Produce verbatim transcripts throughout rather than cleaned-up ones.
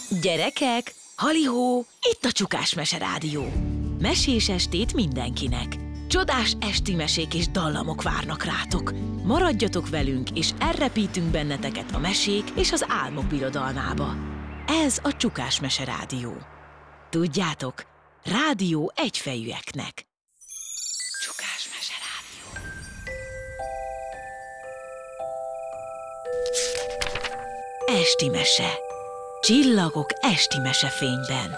Gyerekek, halihó, itt a Csukás Mese Rádió. Mesés estét mindenkinek. Csodás esti mesék és dallamok várnak rátok. Maradjatok velünk, és elrepítünk benneteket a mesék és az álmok birodalmába. Ez a Csukás Mese Rádió. Tudjátok, rádió egyfejűeknek. Csukás Mese Rádió. Esti mese. Csillagok esti mesefényben.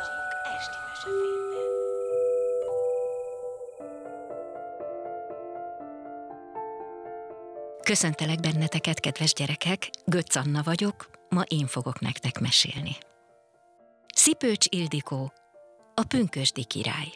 Köszöntelek benneteket, kedves gyerekek, Götz Anna vagyok, ma én fogok nektek mesélni. Szipőcs Ildikó, a pünkösdi király.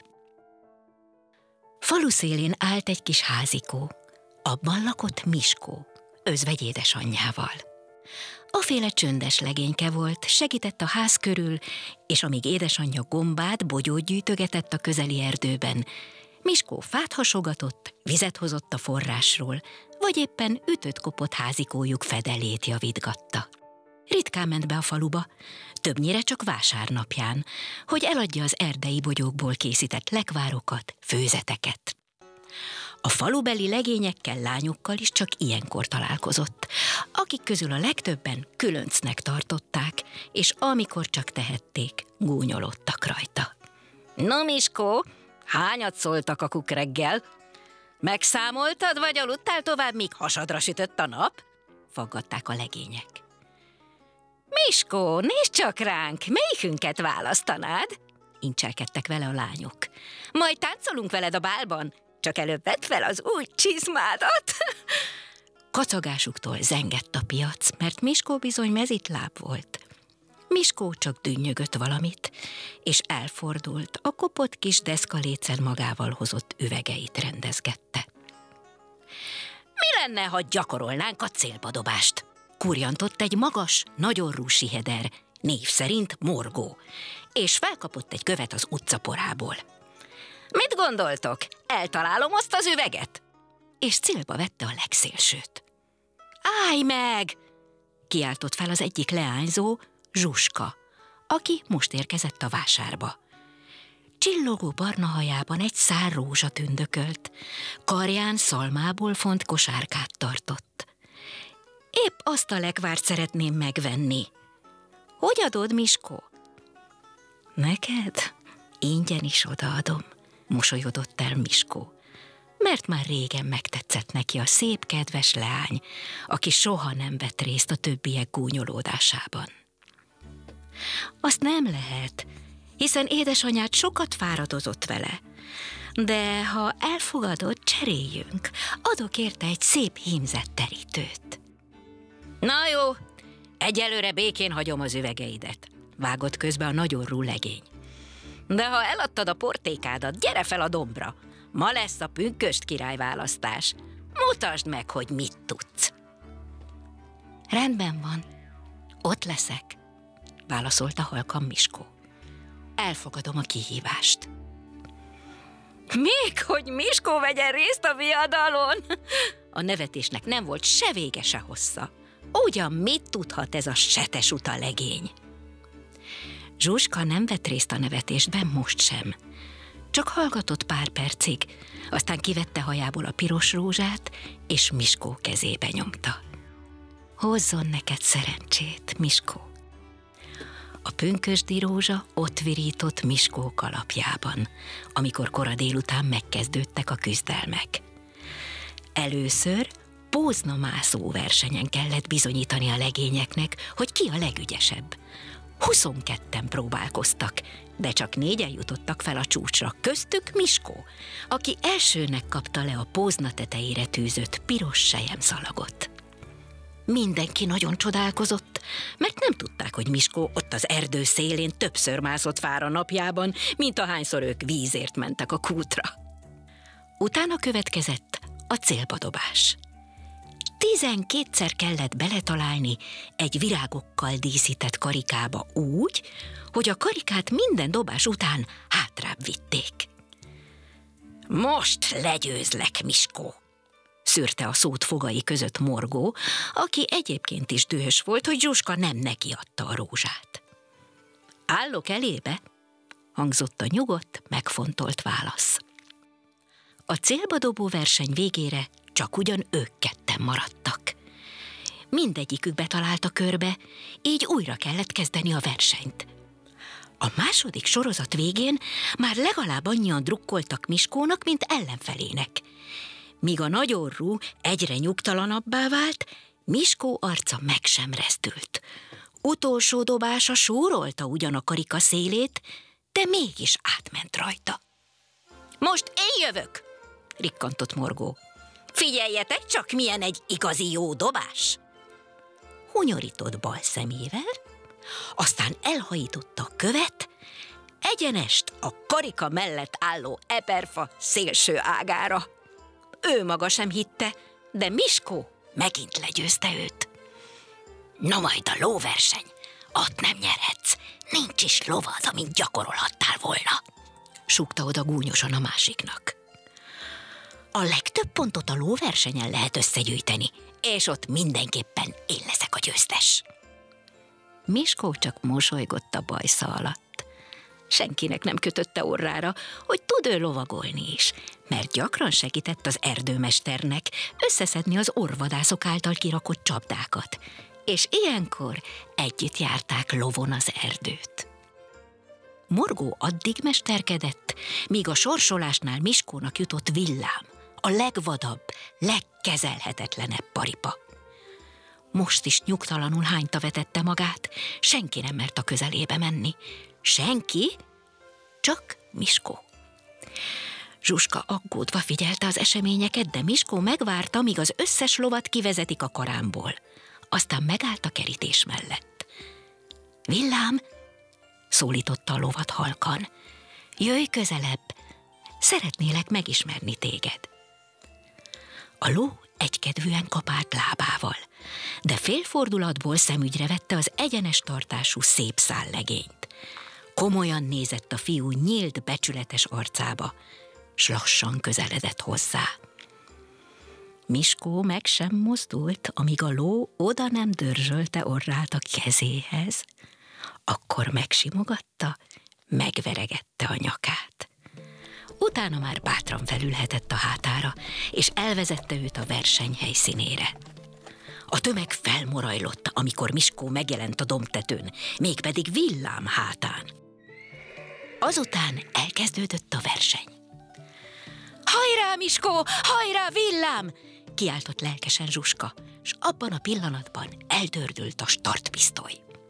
Falu szélén állt egy kis házikó, abban lakott Miskó, özvegy édesanyjával. Aféle csöndes legényke volt, segített a ház körül, és amíg édesanyja gombát, bogyót gyűjtögetett a közeli erdőben, Miskó fát hasogatott, vizet hozott a forrásról, vagy éppen ütött-kopott házikójuk fedelét javítgatta. Ritkán ment be a faluba, többnyire csak vásárnapján, hogy eladja az erdei bogyókból készített lekvárokat, főzeteket. A falubeli legényekkel, lányokkal is csak ilyenkor találkozott, akik közül a legtöbben különcnek tartották, és amikor csak tehették, gúnyolódtak rajta. No, Miskó, hányat szóltak a kuk reggel? Megszámoltad, vagy aludtál tovább, míg hasadra sütött a nap? Faggatták a legények. Miskó, nézd csak ránk, melyikünket választanád? Incselkedtek vele a lányok. Majd táncolunk veled a bálban, csak előbb vedd fel az új csizmádat. Kacagásuktól zengett a piac, mert Miskó bizony mezitláb volt. Miskó csak dünnyögött valamit, és elfordult, a kopott kis deszkalécen magával hozott üvegeit rendezgette. Mi lenne, ha gyakorolnánk a célbadobást? Kurjantott egy magas, nagyon rúsi heder, név szerint Morgó, és felkapott egy követ az utcaporából. Mit gondoltok? Eltalálom azt az üveget? És célba vette a legszélsőt. Állj meg! Kiáltott fel az egyik leányzó, Zsuska, aki most érkezett a vásárba. Csillogó barna hajában egy szár rózsa tündökölt, karján szalmából font kosárkát tartott. Épp azt a lekvárt szeretném megvenni. Hogy adod, Miskó? Neked? Ingyen is odaadom, mosolyodott el Miskó, mert már régen megtetszett neki a szép, kedves leány, aki soha nem vett részt a többiek gúnyolódásában. Azt nem lehet, hiszen édesanyád sokat fáradozott vele. De ha elfogadod, cseréljünk, adok érte egy szép hímzett terítőt. Na jó, egyelőre békén hagyom az üvegeidet, vágott közbe a nagyorrú legény. De ha eladtad a portékádat, gyere fel a dombra. Ma lesz a pünkösd királyválasztás. Mutasd meg, hogy mit tudsz. Rendben van, ott leszek, válaszolta halkan Miskó. Elfogadom a kihívást. Még hogy Miskó vegyen részt a viadalon? A nevetésnek nem volt se vége, se hossza. Ugyan mit tudhat ez a setes uta legény? Zsuska nem vett részt a nevetésben most sem. Csak hallgatott pár percig, aztán kivette hajából a piros rózsát, és Miskó kezébe nyomta. Hozzon neked szerencsét, Miskó. A pünkösdi rózsa ott virított Miskó kalapjában, amikor kora délután megkezdődtek a küzdelmek. Először póznamászó versenyen kellett bizonyítani a legényeknek, hogy ki a legügyesebb. Huszonketten próbálkoztak, de csak négyen jutottak fel a csúcsra, köztük Miskó, aki elsőnek kapta le a pózna tetejére tűzött piros selyemszalagot. Mindenki nagyon csodálkozott, mert nem tudták, hogy Miskó ott az erdő szélén többször mászott fára napjában, mint ahányszor ők vízért mentek a kútra. Utána következett a célbadobás. Tizenkétszer kellett beletalálni egy virágokkal díszített karikába úgy, hogy a karikát minden dobás után hátrább vitték. Most legyőzlek, Miskó, szűrte a szót fogai között Morgó, aki egyébként is dühös volt, hogy Zsuska nem neki adta a rózsát. Állok elébe, hangzott a nyugodt, megfontolt válasz. A célba dobó verseny végére csak ugyan ők ketten maradtak. Mindegyikük betalált a körbe, így újra kellett kezdeni a versenyt. A második sorozat végén már legalább annyian drukkoltak Miskónak, mint ellenfelének. Míg a nagyorrú egyre nyugtalanabbá vált, Miskó arca meg sem rezdült. Utolsó dobása súrolta ugyan a karika szélét, de mégis átment rajta. Most én jövök, rikkantott Morgó. Figyeljetek csak, milyen egy igazi jó dobás! Hunyorított bal szemével, aztán elhajította a követ, egyenest a karika mellett álló eperfa szélső ágára. Ő maga sem hitte, de Miskó megint legyőzte őt. No majd a lóverseny, ott nem nyerhetsz, nincs is lovad, amit gyakorolhattál volna, súgta oda gúnyosan a másiknak. A legtöbb pontot a lóversenyen lehet összegyűjteni, és ott mindenképpen én leszek a győztes. Miskó csak mosolygott a bajsza alatt. Senkinek nem kötötte orrára, hogy tud ő lovagolni is, mert gyakran segített az erdőmesternek összeszedni az orvadászok által kirakott csapdákat, és ilyenkor együtt járták lovon az erdőt. Morgó addig mesterkedett, míg a sorsolásnál Miskónak jutott Villám, a legvadabb, legkezelhetetlenebb paripa. Most is nyugtalanul hányta vetette magát, senki nem mert a közelébe menni. Senki, csak Miskó. Zsuska aggódva figyelte az eseményeket, de Miskó megvárta, míg az összes lovat kivezetik a karámból. Aztán megállt a kerítés mellett. Villám, szólította a lovat halkan. Jöjj közelebb, szeretnélek megismerni téged. A ló egykedvűen kapált lábával, de félfordulatból szemügyre vette az egyenes tartású szép szállegényt. Komolyan nézett a fiú nyílt, becsületes arcába, s lassan közeledett hozzá. Miskó meg sem mozdult, amíg a ló oda nem dörzsölte orrát a kezéhez, akkor megsimogatta, megveregette a nyakát. Utána már bátran felülhetett a hátára, és elvezette őt a verseny helyszínére. A tömeg felmorajlott, amikor Miskó megjelent a dombtetőn, mégpedig Villám hátán. Azután elkezdődött a verseny. Hajrá, Miskó! Hajrá, Villám! Kiáltott lelkesen Zsuska, s abban a pillanatban eldördült a startpisztoly.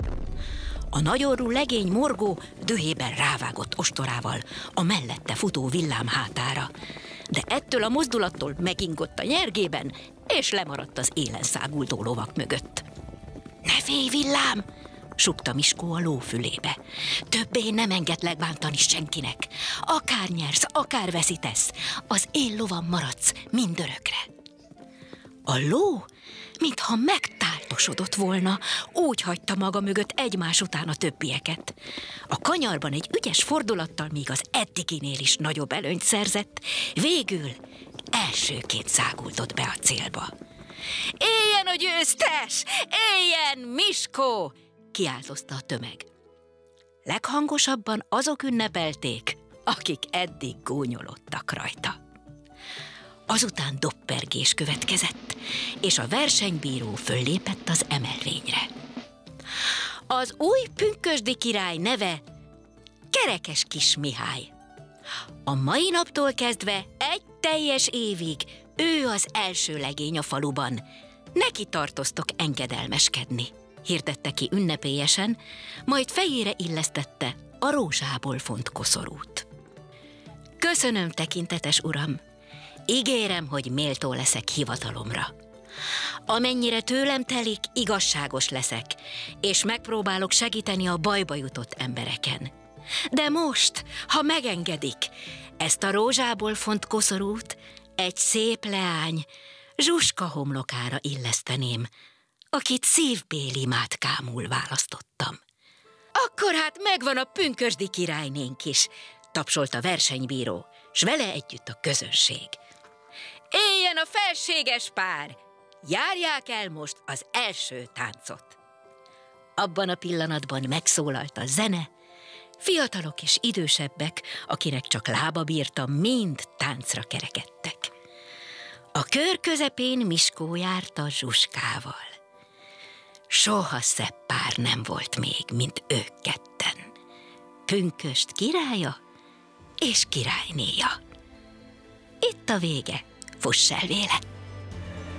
A nagyorrú legény Morgó dühében rávágott ostorával a mellette futó Villám hátára, de ettől a mozdulattól megingott a nyergében, és lemaradt az élen száguldó lovak mögött. Ne félj, Villám! Súgta Miskó a ló fülébe. Többé nem engedlek bántani senkinek. Akár nyersz, akár veszítesz, az én lovam maradsz mindörökre. A ló, mintha megtáltosodott volna, úgy hagyta maga mögött egymás után a többieket. A kanyarban egy ügyes fordulattal még az eddiginél is nagyobb előnyt szerzett, végül elsőként száguldott be a célba. Éljen a győztes! Éljen Miskó! Kiáltozta a tömeg. Leghangosabban azok ünnepelték, akik eddig gúnyolódtak rajta. Azután doppergés következett, és a versenybíró föllépett az emelvényre. Az új pünkösdi király neve Kerekes Kis Mihály. A mai naptól kezdve egy teljes évig ő az első legény a faluban. Neki tartoztok engedelmeskedni, hirdette ki ünnepélyesen, majd fejére illesztette a rózsából font koszorút. Köszönöm, tekintetes uram! Ígérem, hogy méltó leszek hivatalomra. Amennyire tőlem telik, igazságos leszek, és megpróbálok segíteni a bajba jutott embereken. De most, ha megengedik, ezt a rózsából font koszorút egy szép leány Zsuska homlokára illeszteném, akit szívbéli mátkámul választottam. Akkor hát megvan a pünkösdi királynénk is, tapsolt a versenybíró, s vele együtt a közönség. Éljen a felséges pár! Járják el most az első táncot! Abban a pillanatban megszólalt a zene, Fiatalok és idősebbek, akinek csak lába bírta, mind táncra kerekedtek. A kör közepén Miskó járt a Zsuskával. Soha szebb pár nem volt még, mint ők ketten. Pünkösd királya és királynéja. Itt a vége, fuss el véle!